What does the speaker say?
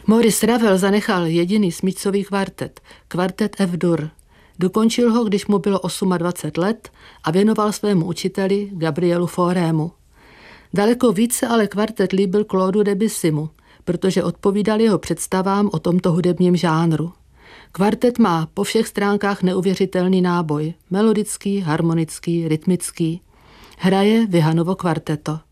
Maurice Ravel zanechal jediný smyčcový kvartet, kvartet F-dur. Dokončil ho, když mu bylo 28 let a věnoval svému učiteli Gabrielu Faurému. Daleko více ale kvartet líbil Claudu Debussymu, protože odpovídal jeho představám o tomto hudebním žánru. Kvartet má po všech stránkách neuvěřitelný náboj, melodický, harmonický, rytmický. Hraje Vihanovo kvarteto.